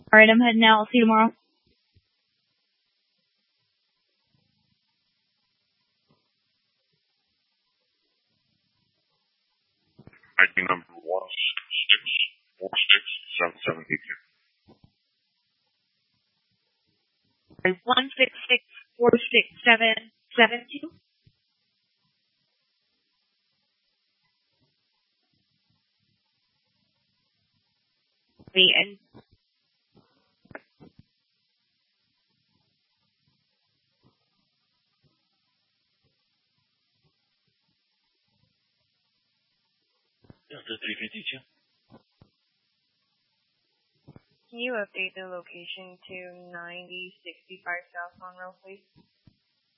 Alright, I'm heading out. I'll see you tomorrow. ID number 166467782. 166467772. And Delta 352. Can you update the location to 9065 South Conroe, please?